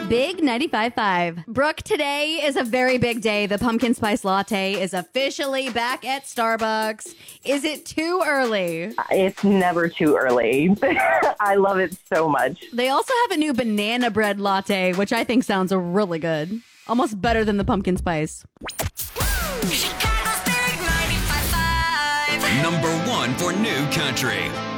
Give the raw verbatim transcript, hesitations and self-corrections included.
Big ninety-five point five. Brooke, today is a very big day. The pumpkin spice latte is officially back at Starbucks. Is it too early? It's never too early. I love it so much. They also have a new banana bread latte, which I think sounds really good. Almost better than the pumpkin spice. Chicago's Big ninety-five point five. Number one for New Country.